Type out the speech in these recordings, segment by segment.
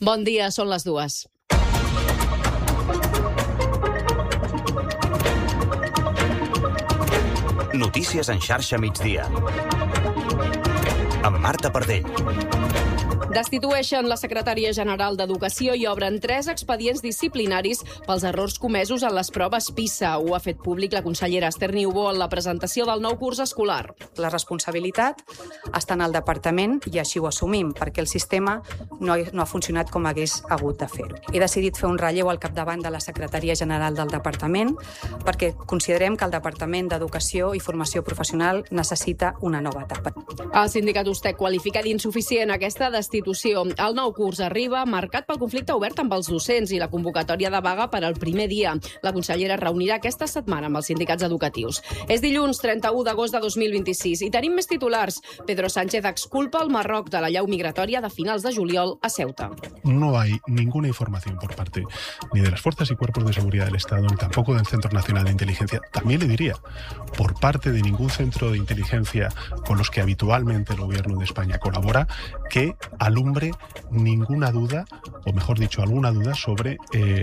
Bon dia, són les 2. Notícies en xarxa migdia. Amb Marta Pardell. Destitueixen la secretària general d'Educació i obren 3 expedients disciplinaris pels errors comesos en les proves PISA. Ho ha fet públic la consellera Esther Niubó en la presentació del nou curs escolar. La responsabilitat està en el departament i així ho assumim, perquè el sistema no ha funcionat com hagués hagut de fer-ho. He decidit fer un relleu al capdavant de la secretaria general del departament perquè considerem que el Departament d'Educació i Formació Professional necessita una nova etapa. El sindicat USTEC qualifica d'insuficient aquesta destitució. El nou curs arriba marcat pel conflicte obert amb els docents i la convocatòria de vaga per al primer dia. La consellera es reunirà aquesta setmana amb els sindicats educatius. És dilluns 31 d'agost de 2026 i tenim més titulars. Pedro Sánchez exculpa el Marroc de la llau migratòria de finals de juliol a Ceuta. No hay ninguna información por parte ni de las fuerzas y cuerpos de seguridad del Estado, ni tampoco del Centro Nacional de Inteligencia. También le diría, por parte de ningún centro de inteligencia con los que habitualmente el gobierno de España colabora, que alumbre ninguna duda, o mejor dicho, alguna duda sobre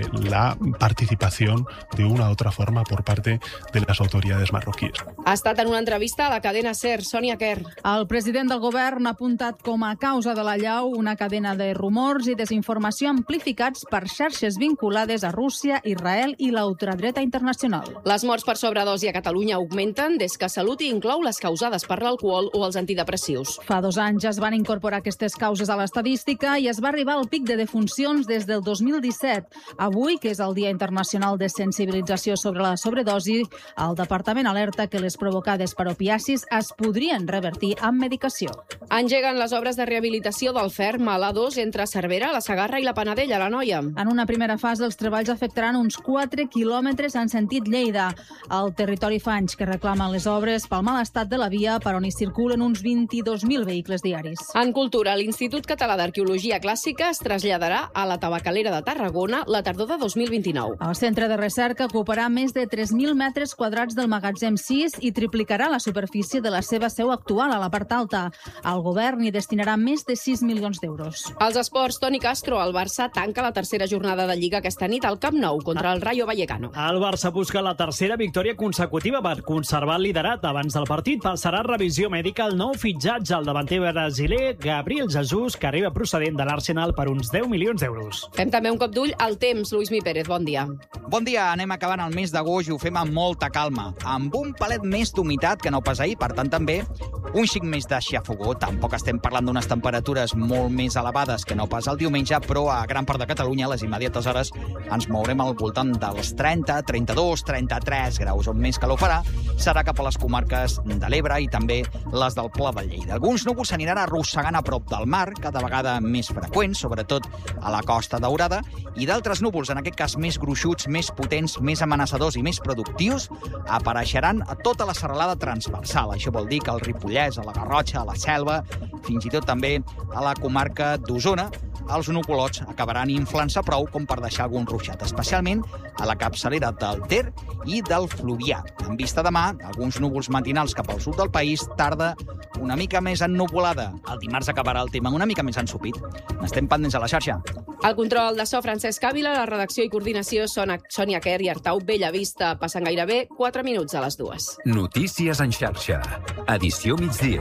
la participación de una u otra forma por parte de las autoridades marroquíes. Ha estat en una entrevista a la cadena SER, Sònia Quer. El president del govern ha apuntat com a causa de la llau una cadena de rumors i desinformació amplificats per xarxes vinculades a Rússia, Israel i la ultradreta internacional. Les morts per sobredosi a Catalunya augmenten des que Salut inclou les causades per l'alcohol o els antidepressius. Fa 2 anys ja es van incorporar aquestes causes a l'estadística i es va arribar al pic de defuncions des del 2017. Avui, que és el Dia Internacional de Sensibilització sobre la Sobredosi, el departament alerta que les provocades per opiacis es podrien revertir amb medicació. Engeguen les obres de rehabilitació del ferm a l'A2 entre Cervera, la Segarra i la Panadella, la Noia. En una primera fase, els treballs afectaran uns 4 quilòmetres en sentit Lleida. El territori fa anys que reclamen les obres pel mal estat de la via per on hi circulen uns 22.000 vehicles diaris. En cultura, l'Institut Català d'Arqueologia Clàssica es traslladarà a la Tabacalera de Tarragona la tardor de 2029. El centre de recerca ocuparà més de 3.000 metres quadrats del magatzem 6 i triplicarà la superfície de la seva seu actual a la part alta. El govern hi destinarà més de 6 milions d'euros. Als esports, Toni Castro, el Barça tanca la tercera jornada de Lliga aquesta nit al Camp Nou contra el Rayo Vallecano. El Barça busca la tercera victòria consecutiva per conservar el liderat. Abans del partit passarà revisió mèdica el nou fitxatge al davanter brasiler Gabriel Jesus, que arriba procedent de l'Arsenal per uns 10 milions d'euros. Fem també un cop d'ull al temps. Lluís Mi Pérez, bon dia. Bon dia, anem acabant el mes d'agost i ho fem amb molta calma, amb un palet més d'humitat que no pas ahir, per tant també un xic més de xafogó. Tampoc estem parlant d'unes temperatures molt més elevades que no pas el diumenge, però a gran part de Catalunya a les immediates hores ens mourem al voltant dels 30, 32, 33 graus. On més calor farà serà cap a les comarques de l'Ebre i també les del Pla de Lleida. Alguns núvols s'aniran arrossegant a prop del mar, cada vegada més freqüents, sobretot a la Costa Daurada, i d'altres núvols, en aquest cas més gruixuts, més potents, més amenaçadors i més productius, apareixeran a tota la serralada transversal. Això vol dir que al Ripollès, a la Garrotxa, a la Selva, fins i tot també a la comarca d'Osona, els nuvolots acabaran inflant-se prou com per deixar algun ruixat, especialment a la capçalera del Ter i del Fluvià. En vista demà, alguns núvols matinals cap al sud del país, tarda una mica més ennuvolada. El dimarts acabarà el tema una mica més ensopit. N'estem pendents a la xarxa. El control de so, Francesc Ávila, la redacció i coordinació són Sònia Quer i Artau Bellavista. Passen gairebé 4 minuts a les 2. Notícies en xarxa. Edició migdia.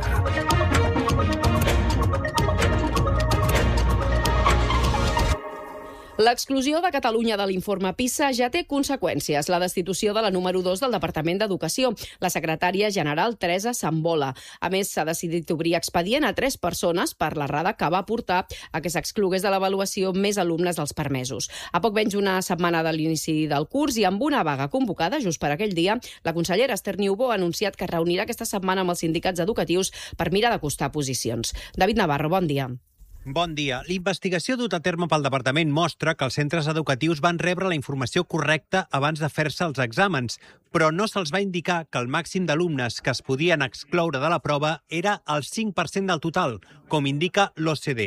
L'exclusió de Catalunya de l'informe PISA ja té conseqüències. La destitució de la número 2 del Departament d'Educació, la secretària general Teresa Sambola. A més, s'ha decidit obrir expedient a 3 persones per l'errada que va portar a que s'exclogués de l'avaluació més alumnes dels permesos. A poc menys una setmana de l'inici del curs i amb una vaga convocada just per aquell dia, la consellera Esther Niubó ha anunciat que es reunirà aquesta setmana amb els sindicats educatius per mirar d'acostar posicions. David Navarro, bon dia. Bon dia. L'investigació duta a terme pel departament mostra que els centres educatius van rebre la informació correcta abans de fer-se els exàmens, però no se'ls va indicar que el màxim d'alumnes que es podien excloure de la prova era el 5% del total, com indica l'OCDE.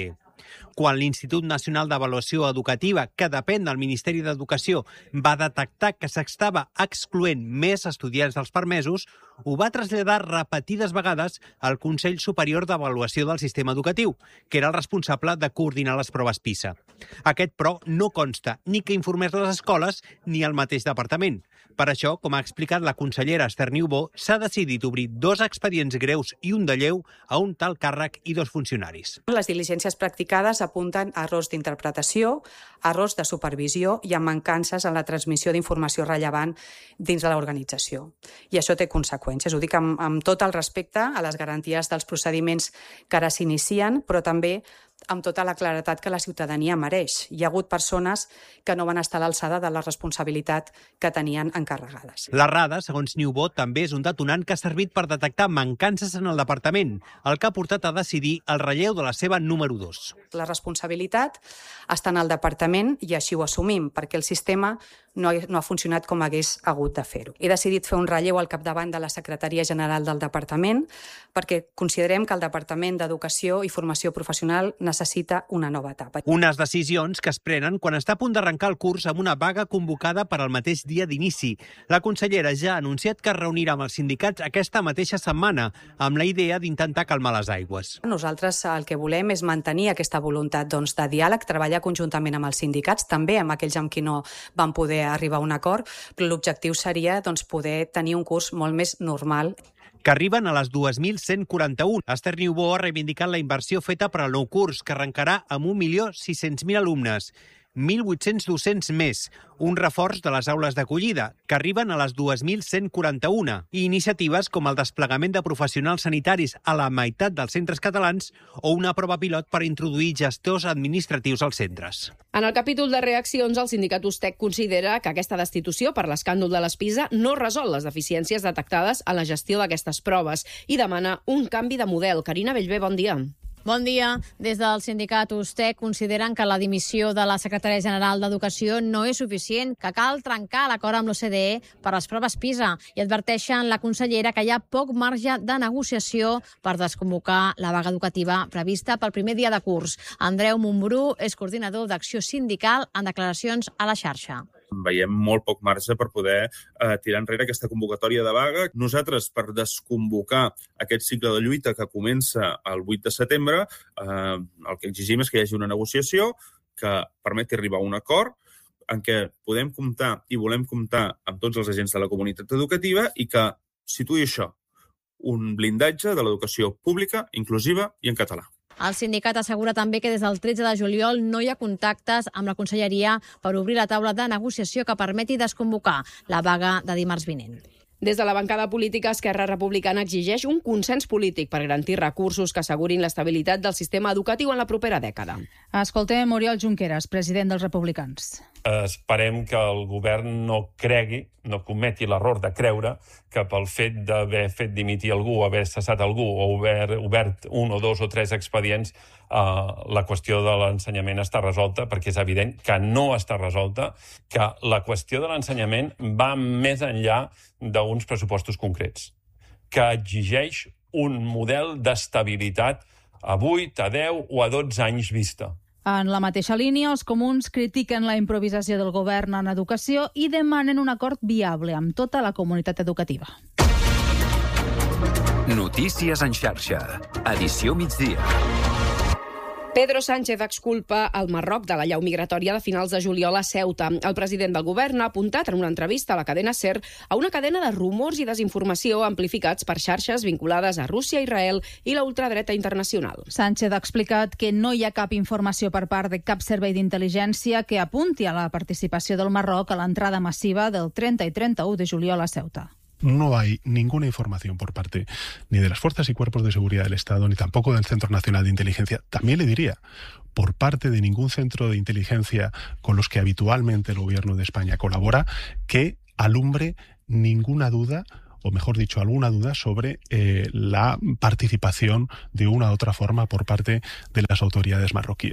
Quan l'Institut Nacional d'Avaluació Educativa, que depèn del Ministeri d'Educació, va detectar que s'estava excloent més estudiants dels permesos, ho va traslladar repetides vegades al Consell Superior d'Avaluació del Sistema Educatiu, que era el responsable de coordinar les proves PISA. Aquest, però, no consta ni que informés les escoles ni el mateix departament. Per això, com ha explicat la consellera Esther Niubó, s'ha decidit obrir 2 expedients greus i un de lleu a un tal càrrec i 2 funcionaris. Les diligències practicades apunten a errors d'interpretació, errors de supervisió i a mancances en la transmissió d'informació rellevant dins de l'organització. I això té conseqüències. Ho dic amb tot el respecte a les garanties dels procediments que ara s'inicien, però també amb tota la claretat que la ciutadania mereix. Hi ha hagut persones que no van estar a l'alçada de la responsabilitat que tenien encarregades. L'errada, segons Niubó, també és un detonant que ha servit per detectar mancances en el departament, el que ha portat a decidir el relleu de la seva número 2. La responsabilitat està en el departament i així ho assumim, perquè el sistema no ha funcionat com hagués hagut de fer-ho. He decidit fer un relleu al capdavant de la Secretaria General del Departament perquè considerem que el Departament d'Educació i Formació Professional necessita una nova etapa. Unes decisions que es prenen quan està a punt d'arrencar el curs amb una vaga convocada per al mateix dia d'inici. La consellera ja ha anunciat que es reunirà amb els sindicats aquesta mateixa setmana, amb la idea d'intentar calmar les aigües. Nosaltres el que volem és mantenir aquesta voluntat de diàleg, treballar conjuntament amb els sindicats, també amb aquells amb qui no van poder arribar a un acord, però l'objectiu seria poder tenir un curs molt més normal. Que arriben a les 2.141. Esther Niubó ha reivindicat la inversió feta per al nou curs, que arrencarà amb 1.600.000 alumnes. 1.800 docents més, un reforç de les aules d'acollida, que arriben a les 2.141, i iniciatives com el desplegament de professionals sanitaris a la meitat dels centres catalans o una prova pilot per introduir gestors administratius als centres. En el capítol de reaccions, el sindicat USTEC considera que aquesta destitució per l'escàndol de les PISA no resol les deficiències detectades a la gestió d'aquestes proves i demana un canvi de model. Carina Bellver, bon dia. Bon dia. Des del sindicat USTEC consideren que la dimissió de la secretària general d'Educació no és suficient, que cal trencar l'acord amb l'OCDE per les proves PISA i adverteixen la consellera que hi ha poc marge de negociació per desconvocar la vaga educativa prevista pel primer dia de curs. Andreu Montbrú és coordinador d'Acció Sindical en declaracions a la xarxa. Veiem molt poc marge per poder tirar enrere aquesta convocatòria de vaga. Nosaltres, per desconvocar aquest cicle de lluita que comença el 8 de setembre, el que exigim és que hi hagi una negociació que permeti arribar a un acord en què podem comptar i volem comptar amb tots els agents de la comunitat educativa i que situï això, un blindatge de l'educació pública, inclusiva i en català. El sindicat assegura també que des del 13 de juliol no hi ha contactes amb la conselleria per obrir la taula de negociació que permeti desconvocar la vaga de dimarts vinent. Des de la bancada política, Esquerra Republicana exigeix un consens polític per garantir recursos que assegurin l'estabilitat del sistema educatiu en la propera dècada. Escoltem Oriol Junqueras, president dels Republicans. Esperem que el govern no cometi l'error de creure que pel fet d'haver fet dimitir algú, haver cessat algú o obert 1 o 2 o 3 expedients, la qüestió de l'ensenyament està resolta, perquè és evident que no està resolta, que la qüestió de l'ensenyament va més enllà d'uns pressupostos concrets, que exigeix un model d'estabilitat a 8, a 10 o a 12 anys vista. En la mateixa línia, els comuns critiquen la improvisació del govern en educació i demanen un acord viable amb tota la comunitat educativa. Notícies en xarxa. Edició migdia. Pedro Sánchez exculpa el Marroc de la llau migratòria de finals de juliol a Ceuta. El president del govern ha apuntat en una entrevista a la cadena SER a una cadena de rumors i desinformació amplificats per xarxes vinculades a Rússia, Israel i la ultradreta internacional. Sánchez ha explicat que no hi ha cap informació per part de cap servei d'intel·ligència que apunti a la participació del Marroc a l'entrada massiva del 30 i 31 de juliol a Ceuta. No hay ninguna información por parte ni de las fuerzas y cuerpos de seguridad del Estado, ni tampoco del Centro Nacional de Inteligencia. También le diría, por parte de ningún centro de inteligencia con los que habitualmente el Gobierno de España colabora, que alumbre ninguna duda, o mejor dicho, alguna duda sobre la participación de una u otra forma por parte de las autoridades marroquíes.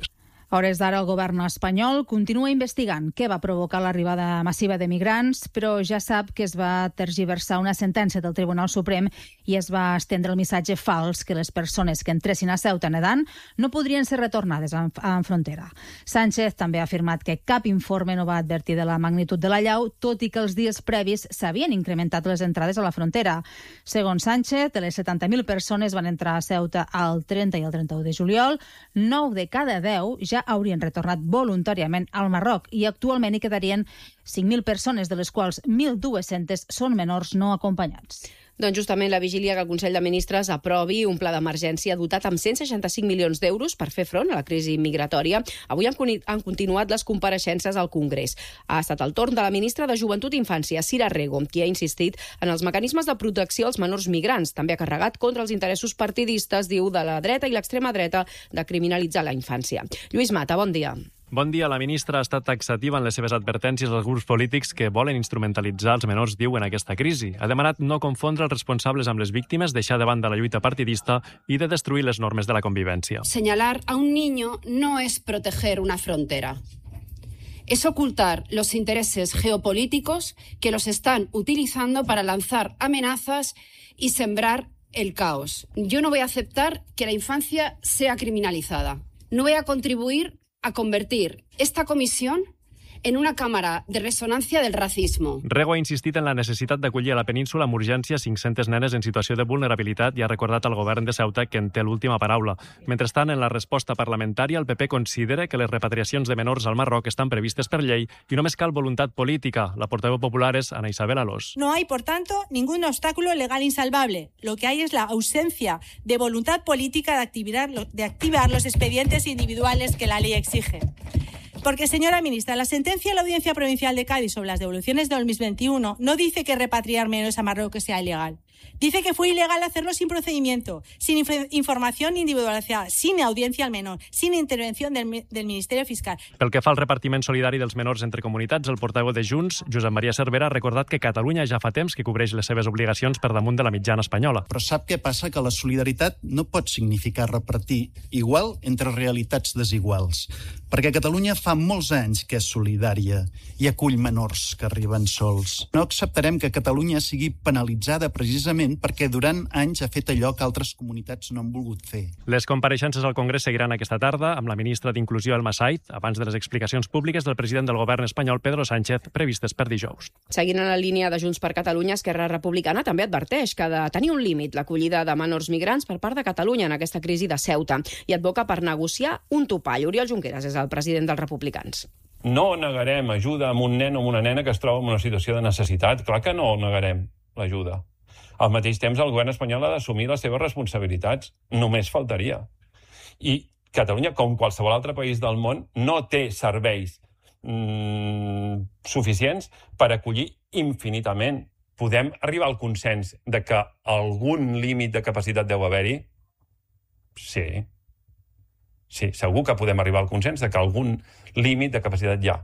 A hores d'ara, el govern espanyol continua investigant què va provocar l'arribada massiva de migrants, però ja sap que es va tergiversar una sentència del Tribunal Suprem i es va estendre el missatge fals que les persones que entressin a Ceuta nedant no podrien ser retornades en frontera. Sánchez també ha afirmat que cap informe no va advertir de la magnitud de la llau, tot i que els dies previs s'havien incrementat les entrades a la frontera. Segons Sánchez, de les 70.000 persones van entrar a Ceuta el 30 i el 31 de juliol, 9 de cada 10 ja haurien retornat voluntàriament al Marroc i actualment hi quedarien 5.000 persones, de les quals 1.200 són menors no acompanyats. Doncs justament la vigília que el Consell de Ministres aprovi un pla d'emergència dotat amb 165 milions d'euros per fer front a la crisi migratòria. Avui han continuat les compareixences al Congrés. Ha estat el torn de la ministra de Joventut i Infància, Cira Rego, qui ha insistit en els mecanismes de protecció als menors migrants. També ha carregat contra els interessos partidistes, diu, de la dreta i l'extrema dreta de criminalitzar la infància. Lluís Mata, bon dia. Bon dia. La ministra ha estat taxativa en les seves advertències als grups polítics que volen instrumentalitzar els menors, diu, en aquesta crisi. Ha demanat no confondre els responsables amb les víctimes, deixar de banda la lluita partidista i de destruir les normes de la convivència. Señalar a un niño no es proteger una frontera. Es ocultar los intereses geopolíticos que los están utilizando para lanzar amenazas y sembrar el caos. Yo no voy a aceptar que la infancia sea criminalizada. No voy a contribuir a convertir esta comisión en una càmera de ressonància del racismo. Rego ha insistit en la necessitat d'acollir a la península amb urgència 500 nenes en situació de vulnerabilitat i ha recordat al govern de Ceuta que en té l'última paraula. Mentrestant, en la resposta parlamentària, el PP considera que les repatriacions de menors al Marroc estan previstes per llei i només cal voluntat política. La portaveu popular és Ana Isabel Alós. No hay, por tanto, ningún obstáculo legal insalvable. Lo que hay es la ausencia de voluntad política de activar los expedientes individuales que la ley exige. Porque, señora ministra, la sentencia de la Audiencia Provincial de Cádiz sobre las devoluciones de 2021 no dice que repatriar menores a Marruecos sea ilegal. Dice que fue ilegal hacerlo sin procedimiento, sin información individualizada, sin audiencia al menor, sin intervención del Ministerio Fiscal. Pel que fa al repartiment solidari dels menors entre comunitats, el portaveu de Junts, Josep Maria Cervera, ha recordat que Catalunya ja fa temps que cobreix les seves obligacions per damunt de la mitjana espanyola. Però sap què passa? Que la solidaritat no pot significar repartir igual entre realitats desiguals. Perquè Catalunya fa molts anys que és solidària i acull menors que arriben sols. No acceptarem que Catalunya sigui penalitzada precisament perquè durant anys ha fet allò que altres comunitats no han volgut fer. Les compareixences al Congrés seguiran aquesta tarda amb la ministra d'Inclusió, Elma Said, abans de les explicacions públiques del president del govern espanyol, Pedro Sánchez, previstes per dijous. Seguint en la línia de Junts per Catalunya, Esquerra Republicana també adverteix que ha de tenir un límit l'acollida de menors migrants per part de Catalunya en aquesta crisi de Ceuta i advoca per negociar un topall. Oriol Junqueras és el president dels republicans. No negarem ajuda a un nen o una nena que es troba en una situació de necessitat. Clar que no negarem l'ajuda. Al mateix temps, el govern espanyol ha d'assumir les seves responsabilitats. Només faltaria. I Catalunya, com qualsevol altre país del món, no té serveis suficients per acollir infinitament. Podem arribar al consens de que algun límit de capacitat deu haver-hi? Sí. Sí, segur que podem arribar al consens de que algun límit de capacitat hi ha.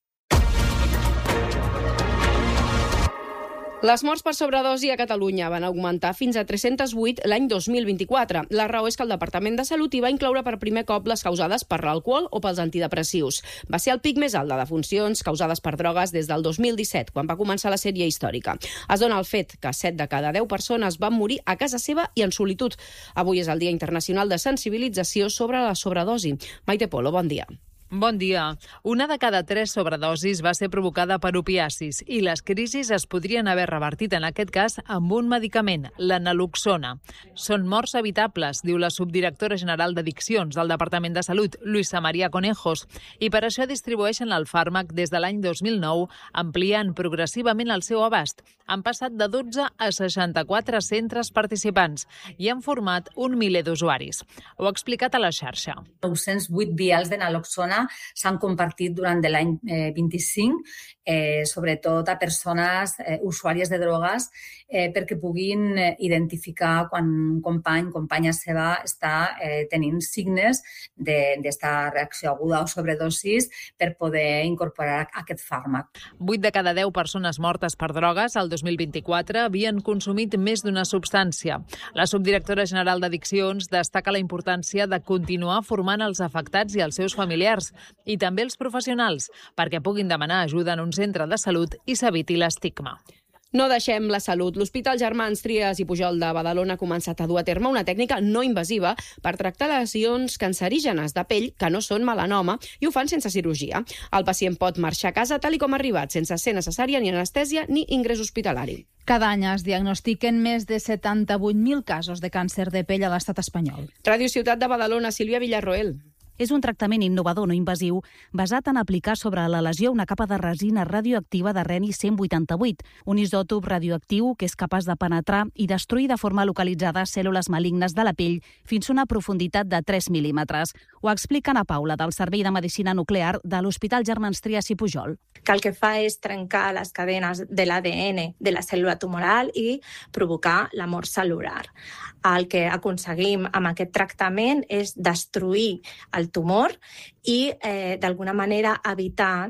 Les morts per sobredosi a Catalunya van augmentar fins a 308 l'any 2024. La raó és que el Departament de Salut hi va incloure per primer cop les causades per l'alcohol o pels antidepressius. Va ser el pic més alt de defuncions causades per drogues des del 2017, quan va començar la sèrie històrica. Es dona el fet que 7 de cada 10 persones van morir a casa seva i en solitud. Avui és el Dia Internacional de Sensibilització sobre la Sobredosi. Maite Polo, bon dia. Bon dia. Una de cada 3 sobredosis va ser provocada per opiacis i les crisis es podrien haver revertit en aquest cas amb un medicament, la naloxona. Són morts evitables, diu la subdirectora general d'Addiccions del Departament de Salut, Luisa María Conejos, i per això distribueixen el fàrmac des de l'any 2009, ampliant progressivament el seu abast. Han passat de 12 a 64 centres participants i han format un miler d'usuaris. Ho ha explicat a la xarxa. 908 vials de naloxona setmana s'han compartit durant l'any 25, sobretot a persones usuàries de drogues, perquè puguin identificar quan un company, companya seva, està tenint signes d'esta reacció aguda o sobredosis per poder incorporar aquest fàrmac. 8 de cada 10 persones mortes per drogues al 2024 havien consumit més d'una substància. La subdirectora general d'Addiccions destaca la importància de continuar formant els afectats i els seus familiars, i també els professionals, perquè puguin demanar ajuda en un centre de salut i s'eviti l'estigma. No deixem la salut. L'Hospital Germans Trias i Pujol de Badalona ha començat a dur a terme una tècnica no invasiva per tractar lesions cancerígenes de pell que no són melanoma i ho fan sense cirurgia. El pacient pot marxar a casa tal com ha arribat, sense ser necessària ni anestèsia ni ingrés hospitalari. Cada any es diagnostiquen més de 78.000 casos de càncer de pell a l'estat espanyol. Ràdio Ciutat de Badalona, Sílvia Villarroel. És un tractament innovador no invasiu basat en aplicar sobre la lesió una capa de resina radioactiva de reni 188, un isòtop radioactiu que és capaç de penetrar i destruir de forma localitzada cèl·lules malignes de la pell fins a una profunditat de 3 mil·límetres. Ho explica Ana Paula, del Servei de Medicina Nuclear de l'Hospital Germans Trias i Pujol. Que el que fa és trencar les cadenes de l'ADN de la cèl·lula tumoral i provocar la mort cel·lular. El que aconseguim amb aquest tractament és destruir el tumor i, d'alguna manera, evitar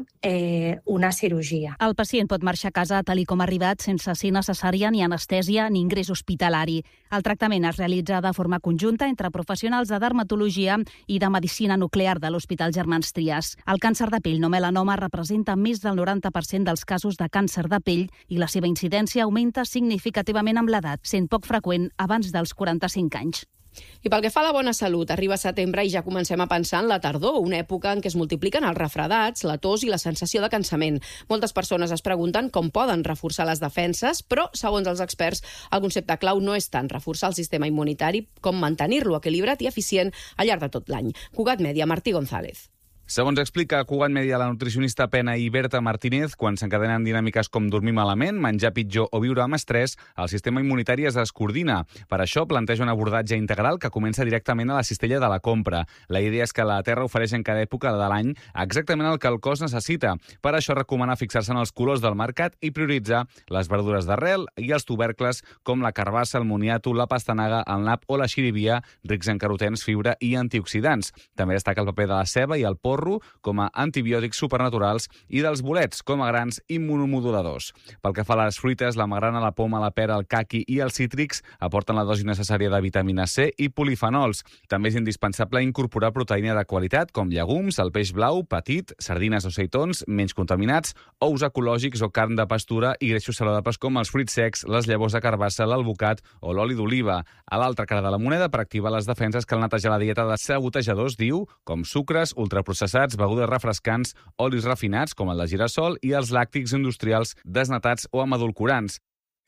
una cirurgia. El pacient pot marxar a casa tal com ha arribat sense ser necessària ni anestèsia ni ingrés hospitalari. El tractament es realitza de forma conjunta entre professionals de dermatologia i de medicina nuclear de l'Hospital Germans Trias. El càncer de pell no melanoma representa més del 90% dels casos de càncer de pell i la seva incidència augmenta significativament amb l'edat, sent poc freqüent abans dels 45 anys. I pel que fa a la bona salut, arriba setembre i ja comencem a pensar en la tardor, una època en què es multipliquen els refredats, la tos i la sensació de cansament. Moltes persones es pregunten com poden reforçar les defenses, però, segons els experts, el concepte clau no és tant reforçar el sistema immunitari com mantenir-lo equilibrat i eficient al llarg de tot l'any. Cugat Mèdia, Martí González. Segons explica Cugat Mèdia la nutricionista Pena i Berta Martínez, quan s'encadenen dinàmiques com dormir malament, menjar pitjor o viure amb estrès, el sistema immunitari es descoordina. Per això planteja un abordatge integral que comença directament a la cistella de la compra. La idea és que la terra ofereix en cada època de l'any exactament el que el cos necessita. Per això recomana fixar-se en els colors del mercat i prioritzar les verdures d'arrel i els tubercles com la carbassa, el moniato, la pastanaga, el nap o la xirivia, rics en carotens, fibra i antioxidants. També destaca el paper de la ceba i el porro com a antibiòtics supernaturals i dels bolets com a grans immunomoduladors. Pel que fa a les fruites, la magrana, la poma, la pera, el caqui i els cítrics aporten la dosi necessària de vitamina C i polifenols. També és indispensable incorporar proteïna de qualitat com llegums, el peix blau, petit, sardines o seitons, menys contaminats, ous ecològics o carn de pastura i greixos saludables com els fruits secs, les llavors de carbassa, l'alvocat o l'oli d'oliva. A l'altra cara de la moneda, per activar les defenses, cal netejar la dieta de sabotejadors, diu, com sucres, ultraprocessats, begudes refrescants, olis refinats, com el de girassol, i els làctics industrials desnatats o amb edulcorants.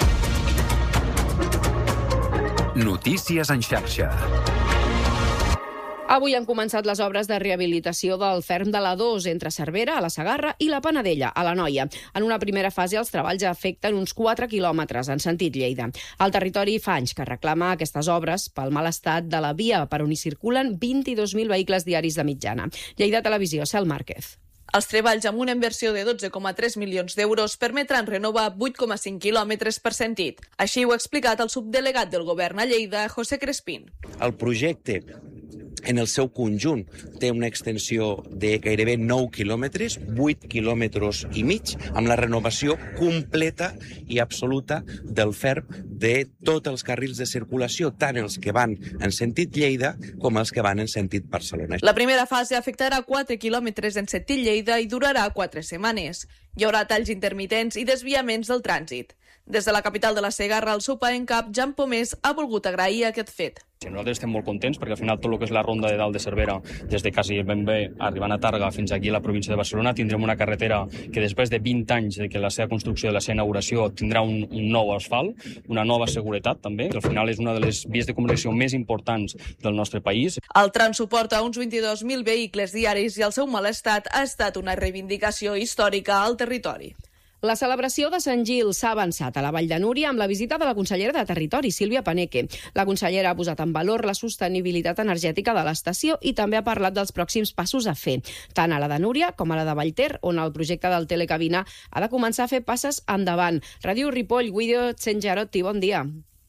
Notícies en xarxa. Avui han començat les obres de rehabilitació del ferm de la 2 entre Cervera, a la Segarra, i la Panadella, a l'Anoia. En una primera fase, els treballs afecten uns 4 quilòmetres en sentit Lleida. El territori fa anys que reclama aquestes obres pel mal estat de la via per on hi circulen 22.000 vehicles diaris de mitjana. Lleida Televisió, Cel Márquez. Els treballs amb una inversió de 12,3 milions d'euros permetran renovar 8,5 quilòmetres per sentit. Així ho ha explicat el subdelegat del govern a Lleida, José Crespín. El projecte en el seu conjunt té una extensió de gairebé 9 quilòmetres, 8 quilòmetres i mig, amb la renovació completa i absoluta del ferm de tots els carrils de circulació, tant els que van en sentit Lleida com els que van en sentit Barcelona. La primera fase afectarà 4 quilòmetres en sentit Lleida i durarà 4 setmanes. Hi haurà talls intermitents i desviaments del trànsit. Des de la capital de la Segarra, el seu parent cap, Jan Pomés, ha volgut agrair aquest fet. Nosaltres estem molt contents perquè al final tot el que és la ronda de dalt de Cervera, des de quasi ben bé arribant a Tàrrega fins aquí a la província de Barcelona, tindrem una carretera que després de 20 anys de que la seva construcció, de la seva inauguració, tindrà un nou asfalt, una nova seguretat també, que al final és una de les vies de comunicació més importants del nostre país. El tram suporta uns 22.000 vehicles diaris i el seu mal estat ha estat una reivindicació històrica al territori. La celebració de Sant Gil s'ha avançat a la Vall de Núria amb la visita de la consellera de Territori, Sílvia Paneque. La consellera ha posat en valor la sostenibilitat energètica de l'estació i també ha parlat dels pròxims passos a fer, tant a la de Núria com a la de Vallter, on el projecte del telecabina ha de començar a fer passes endavant. Ràdio Ripoll, Guido Tsenjarotti, bon dia.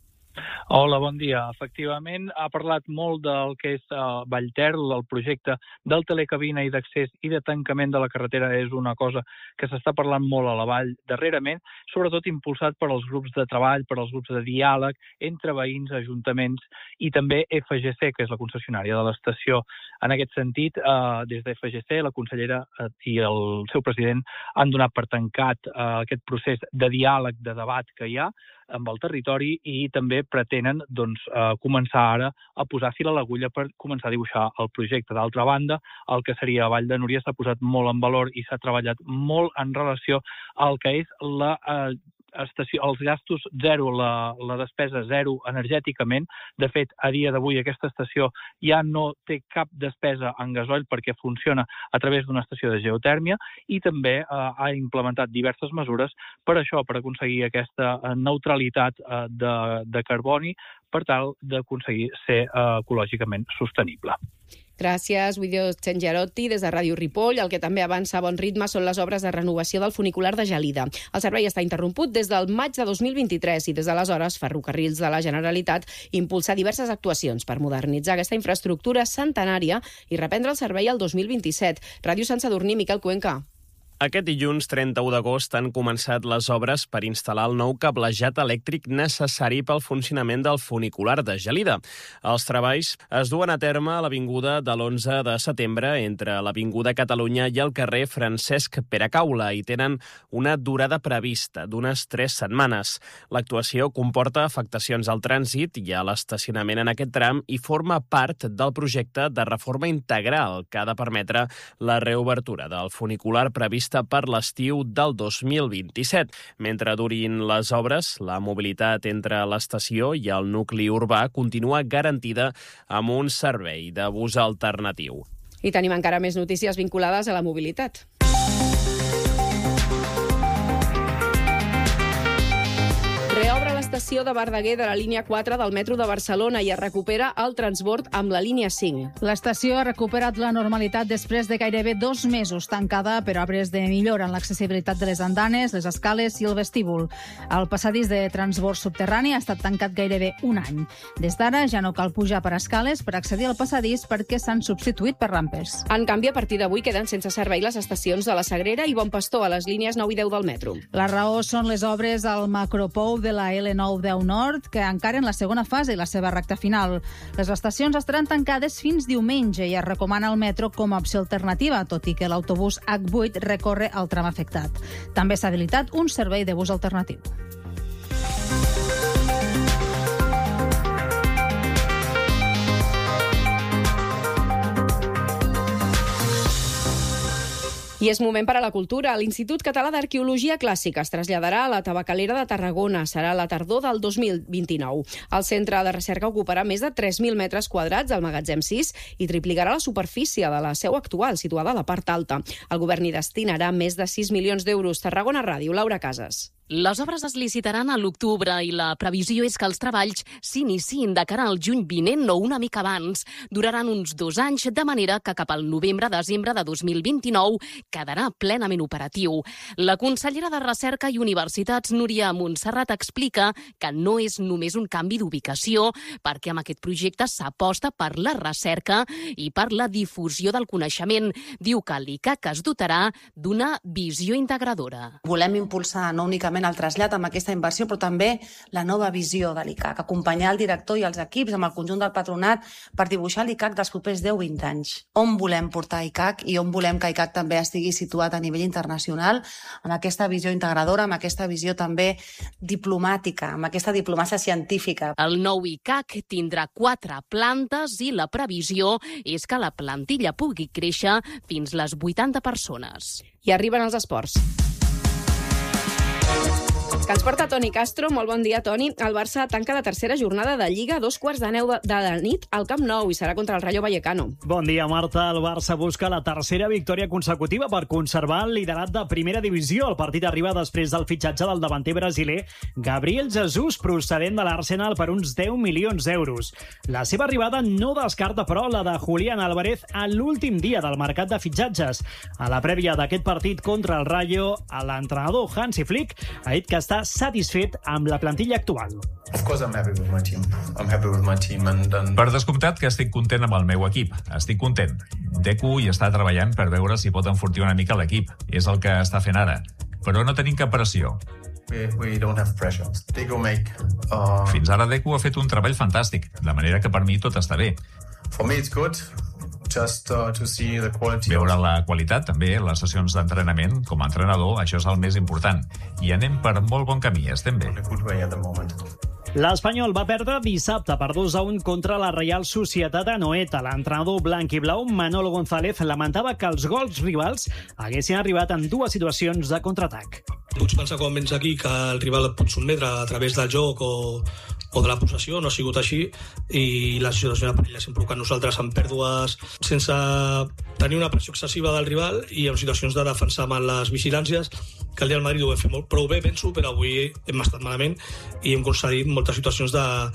Hola, bon dia. Efectivament, ha parlat molt del que és Vallter, el projecte del telecabina i d'accés i de tancament de la carretera és una cosa que s'està parlant molt a la vall darrerament, sobretot impulsat per als grups de treball, per als grups de diàleg entre veïns, ajuntaments i també FGC, que és la concessionària de l'estació. En aquest sentit, des de FGC, la consellera i el seu president han donat per tancat aquest procés de diàleg, de debat que hi ha amb el territori i també pretenen començar ara a posar fil a l'agulla per començar a dibuixar el projecte. D'altra banda, el que seria Vall de Núria s'ha posat molt en valor i s'ha treballat molt en relació al que és la estació, els gastos zero, la despesa zero energèticament. De fet, a dia d'avui aquesta estació ja no té cap despesa en gasoil perquè funciona a través d'una estació de geotèrmia i també ha implementat diverses mesures per això, per aconseguir aquesta neutralitat de carboni per tal d'aconseguir ser ecològicament sostenible. Gràcies, Guido Tsenjarotti, des de Ràdio Ripoll. El que també avança a bon ritme són les obres de renovació del funicular de Gelida. El servei està interromput des del maig de 2023 i des d'aleshores Ferrocarrils de la Generalitat impulsa diverses actuacions per modernitzar aquesta infraestructura centenària i reprendre el servei el 2027. Ràdio Sant Sadurní, Miquel Cuenca. Aquest dilluns 31 d'agost han començat les obres per instal·lar el nou cablejat elèctric necessari pel funcionament del funicular de Gelida. Els treballs es duen a terme a l'avinguda de l'11 de setembre entre l'Avinguda Catalunya i el carrer Francesc Peracaula i tenen una durada prevista d'unes 3 setmanes. L'actuació comporta afectacions al trànsit i a l'estacionament en aquest tram i forma part del projecte de reforma integral que ha de permetre la reobertura del funicular previst per l'estiu del 2027. Mentre durin les obres, la mobilitat entre l'estació i el nucli urbà continua garantida amb un servei de bus alternatiu. I tenim encara més notícies vinculades a la mobilitat. Reobre l'estació de Verdaguer de la línia 4 del metro de Barcelona i es recupera el transbord amb la línia 5. L'estació ha recuperat la normalitat després de gairebé 2 mesos tancada per obres de millora en l'accessibilitat de les andanes, les escales i el vestíbul. El passadís de transbord subterrani ha estat tancat gairebé un any. Des d'ara ja no cal pujar per escales per accedir al passadís perquè s'han substituït per rampes. En canvi, a partir d'avui queden sense servei les estacions de la Sagrera i Bon Pastor a les línies 9 i 10 del metro. La raó són les obres al macropou de la L9-10 Nord, que encara en la segona fase i la seva recta final. Les estacions estaran tancades fins diumenge i es recomana el metro com a opció alternativa, tot i que l'autobús H8 recorre al tram afectat. També s'ha habilitat un servei de bus alternatiu. I és moment per a la cultura. L'Institut Català d'Arqueologia Clàssica es traslladarà a la Tabacalera de Tarragona. Serà la tardor del 2029. El centre de recerca ocuparà més de 3.000 metres quadrats al magatzem 6 i triplicarà la superfície de la seu actual, situada a la part alta. El govern hi destinarà més de 6 milions d'euros. Tarragona Ràdio, Laura Casas. Les obres es licitaran a l'octubre i la previsió és que els treballs s'iniciïn de cara al juny vinent o una mica abans. Duraran uns 2 anys, de manera que cap al novembre-desembre de 2029 quedarà plenament operatiu. La consellera de Recerca i Universitats, Núria Montserrat, explica que no és només un canvi d'ubicació, perquè amb aquest projecte s'aposta per la recerca i per la difusió del coneixement. Diu que l'ICAC es dotarà d'una visió integradora. Volem impulsar no únicament el trasllat amb aquesta inversió, però també la nova visió de l'ICAC, acompanyar el director i els equips amb el conjunt del patronat per dibuixar l'ICAC dels propers 10-20 anys. On volem portar ICAC i on volem que ICAC també estigui situat a nivell internacional, amb aquesta visió integradora, amb aquesta visió també diplomàtica, amb aquesta diplomàcia científica. El nou ICAC tindrà 4 plantes i la previsió és que la plantilla pugui créixer fins les 80 persones. I arriben els esports. Que ens porta Toni Castro. Molt bon dia, Toni. El Barça tanca la tercera jornada de Lliga a 9:15 de la nit al Camp Nou i serà contra el Rayo Vallecano. Bon dia, Marta. El Barça busca la tercera victòria consecutiva per conservar el liderat de primera divisió. El partit arriba després del fitxatge del davanter brasiler Gabriel Jesus, procedent de l'Arsenal per uns 10 milions d'euros. La seva arribada no descarta, però, la de Julián Álvarez a l'últim dia del mercat de fitxatges. A la prèvia d'aquest partit contra el Rayo, l'entrenador Hansi Flick ha dit que està satisfet amb la plantilla actual. Per descomptat que estic content amb el meu equip. Estic content. Deco hi està treballant per veure si pot enfortir una mica l'equip. És el que està fent ara. Però no tenim cap pressió. Fins ara Deco ha fet un treball fantàstic, de manera que per mi tot està bé. Veure la qualitat, també, les sessions d'entrenament, com a entrenador, això és el més important. I anem per molt bon camí, estem bé. L'Espanyol va perdre dissabte per 2-1 contra la Reial Societat Anoeta. L'entrenador blanc i blau, Manolo González, lamentava que els gols rivals haguessin arribat en dues situacions de contraatac. Pots pensar quan vens aquí que el rival et pot sotmetre a través del joc o de la possessió, no ha sigut així, i la situació de perill s'ha provocat nosaltres amb pèrdues sense tenir una pressió excessiva del rival i en situacions de defensar mal les vigilàncies, que el dia del Madrid ho vam fer prou bé, penso, però avui hem estat malament i hem concedit moltes situacions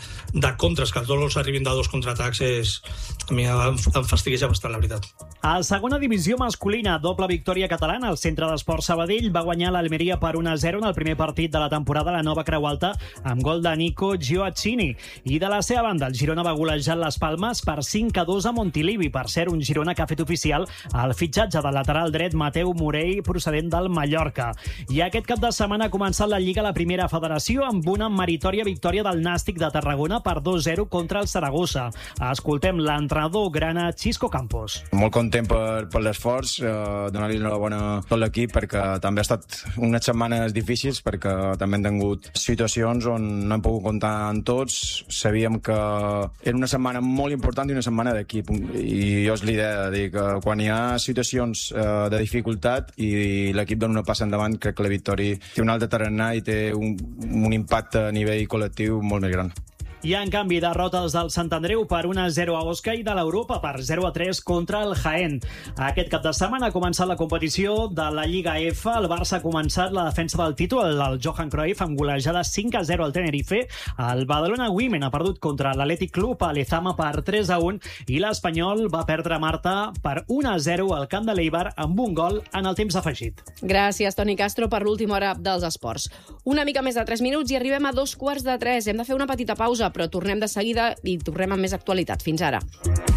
de contres, que els gols arribin de dos contraatacs a mi em fastigueja bastant, la veritat. A segona divisió masculina, doble victòria catalana. El Centre d'Esports Sabadell va guanyar l'Almeria per 1-0 en el primer partit de la temporada a la Nova Creu Alta amb gol de Nico Gioacchini. I de la seva banda, el Girona va golejar les Palmes per 5-2 a Montilivi. Per cert, un Girona que ha fet oficial el fitxatge del lateral dret Mateu Morell, procedent del Mallorca. I aquest cap de setmana ha començat la Lliga a la Primera Federació amb una meritòria victòria del Nàstic de Tarragona per 2-0 contra el Saragossa. Escoltem l'entrenador grana Xisco Campos. Molt content per l'esforç, donar-li enhorabona a tot l'equip perquè també ha estat unes setmanes difícils perquè també hem tingut situacions on no hem pogut comptar en tots. Sabíem que era una setmana molt important i una setmana d'equip i jo és l'idea de dir que quan hi ha situacions de dificultat i l'equip dona una passa endavant, crec que la victòria té un alt tarannà i té un impacte a nivell col·lectiu molt més gran. I en canvi, derrotes del Sant Andreu per 1-0 a Osca i de l'Europa per 0-3 contra el Jaén. Aquest cap de setmana ha començat la competició de la Lliga F. El Barça ha començat la defensa del títol al Johan Cruyff amb golejada 5-0 al Tenerife. El Badalona Women ha perdut contra l'Athletic Club a Lezama per 3-1 i l'Espanyol va perdre, Marta, per 1-0 al camp de l'Eibar amb un gol en el temps afegit. Gràcies, Toni Castro, per l'última hora dels esports. Una mica més de 3 minuts i arribem a 2:15. Hem de fer una petita pausa, però tornem de seguida i tornem amb més actualitat. Fins ara.